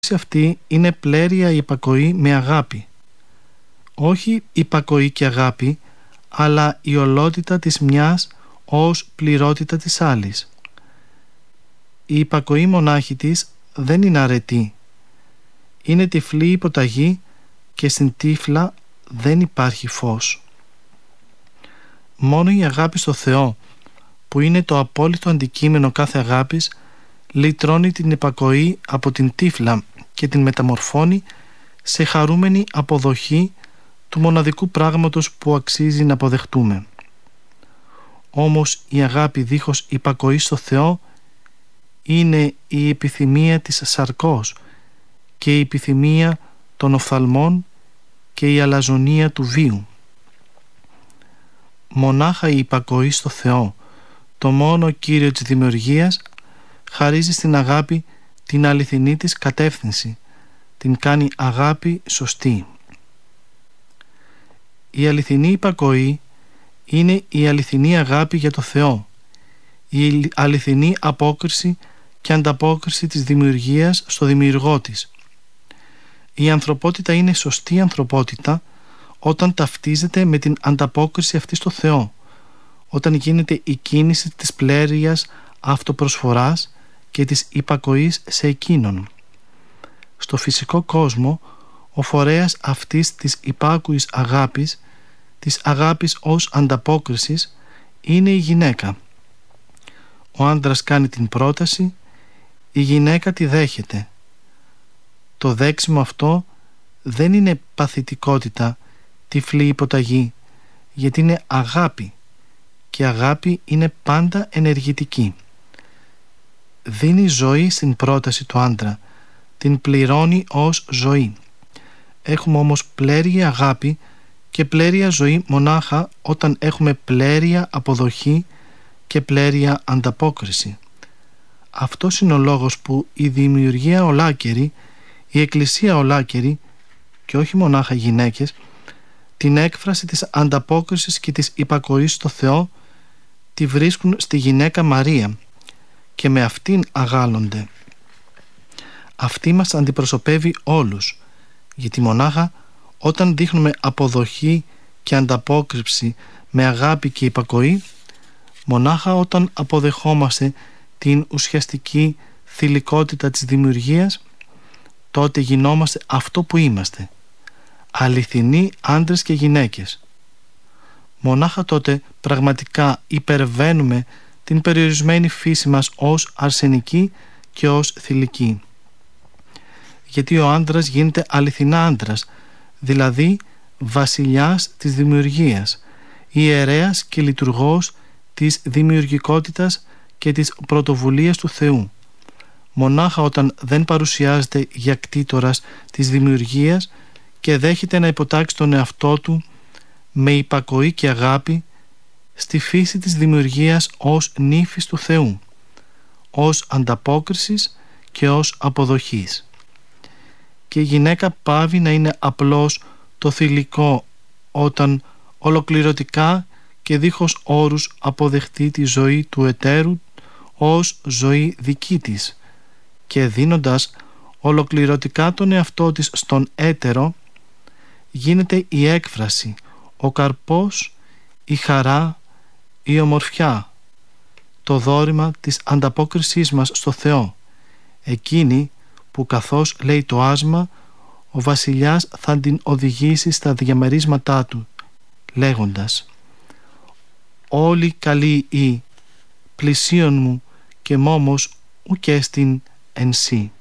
αυτή είναι πλέρεια υπακοή με αγάπη. Όχι υπακοή και αγάπη, αλλά η ολότητα της μιας ως πληρότητα της άλλης. Η υπακοή μονάχη της δεν είναι αρετή. Είναι τυφλή υποταγή και στην τύφλα δεν υπάρχει φως. Μόνο η αγάπη στο Θεό, που είναι το απόλυτο αντικείμενο κάθε αγάπης, λυτρώνει την υπακοή από την τύφλα και την μεταμορφώνει σε χαρούμενη αποδοχή του μοναδικού πράγματος που αξίζει να αποδεχτούμε. Όμως η αγάπη δίχως υπακοή στο Θεό είναι η επιθυμία της σαρκός και η επιθυμία των οφθαλμών και η αλαζονία του βίου. Μονάχα η υπακοή στο Θεό, το μόνο Κύριο της δημιουργίας, χαρίζει στην αγάπη την αληθινή της κατεύθυνση, την κάνει αγάπη σωστή. Η αληθινή υπακοή είναι η αληθινή αγάπη για το Θεό, η αληθινή απόκριση και ανταπόκριση της δημιουργίας στο δημιουργό της. Η ανθρωπότητα είναι σωστή ανθρωπότητα όταν ταυτίζεται με την ανταπόκριση αυτή στο Θεό, όταν γίνεται η κίνηση της πλέρειας αυτοπροσφοράς και της υπακοής σε εκείνον. Στο φυσικό κόσμο, ο φορέας αυτής της υπάκουης αγάπης, της αγάπης ως ανταπόκρισης, είναι η γυναίκα. Ο άντρας κάνει την πρόταση, η γυναίκα τη δέχεται. Το δέξιμο αυτό δεν είναι παθητικότητα, τυφλή υποταγή, γιατί είναι αγάπη, και αγάπη είναι πάντα ενεργητική. Δίνει ζωή στην πρόταση του άντρα, την πληρώνει ως ζωή. Έχουμε όμως πλέρεια αγάπη και πλέρεια ζωή μονάχα όταν έχουμε πλέρεια αποδοχή και πλέρεια ανταπόκριση. Αυτός είναι ο λόγος που η δημιουργία ολάκερη, η εκκλησία ολάκερη, και όχι μονάχα γυναίκες, την έκφραση της ανταπόκρισης και της υπακοής στο Θεό τη βρίσκουν στη γυναίκα Μαρία και με αυτήν αγάλλονται. Αυτή μας αντιπροσωπεύει όλους, γιατί μονάχα όταν δείχνουμε αποδοχή και ανταπόκριση με αγάπη και υπακοή, μονάχα όταν αποδεχόμαστε την ουσιαστική θηλυκότητα της δημιουργίας, τότε γινόμαστε αυτό που είμαστε, αληθινοί άντρες και γυναίκες. Μονάχα τότε πραγματικά υπερβαίνουμε την περιορισμένη φύση μας ως αρσενική και ως θηλυκή. Γιατί ο άντρας γίνεται αληθινά άντρας, δηλαδή βασιλιάς της δημιουργίας, ιερέας και λειτουργός της δημιουργικότητας και της πρωτοβουλίας του Θεού. Μονάχα όταν δεν παρουσιάζεται για κτήτορας της δημιουργίας και δέχεται να υποτάξει τον εαυτό του με υπακοή και αγάπη στη φύση της δημιουργίας ως νύφης του Θεού, ως ανταπόκρισης και ως αποδοχής. Και η γυναίκα πάβει να είναι απλώς το θηλυκό όταν ολοκληρωτικά και δίχως όρους αποδεχτεί τη ζωή του εταίρου ως ζωή δική της και δίνοντας ολοκληρωτικά τον εαυτό της στον έτερο, γίνεται η έκφραση, ο καρπός, η χαρά, η ομορφιά, το δώρημα της ανταπόκρισής μας στο Θεό, εκείνη που, καθώς λέει το άσμα, ο βασιλιάς θα την οδηγήσει στα διαμερίσματά του, λέγοντας «Όλοι καλοί ή πλησίον μου και μόμος ουκ έστιν εν σύ».